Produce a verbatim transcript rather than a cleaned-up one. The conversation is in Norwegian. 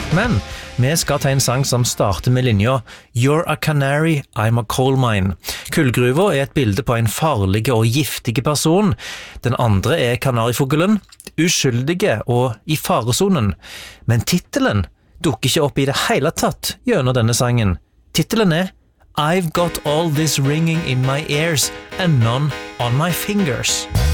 Men vi skal ta en sang som starter med linja You're a canary, I'm a coal mine. Kullgruva er et bilde på en farlig og giftig person. Den andre er kanarifuglen, uskyldige og i faresonen. Men titelen dukker ikke opp i det hele tatt gjennom denne sangen. Titelen er I've got all this ringing in my ears and none on my fingers.